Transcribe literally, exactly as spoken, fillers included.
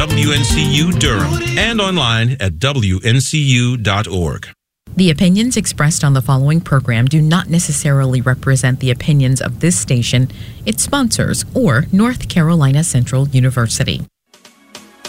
W N C U Durham and online at W N C U dot org. The opinions expressed on the following program do not necessarily represent the opinions of this station, its sponsors, or North Carolina Central University.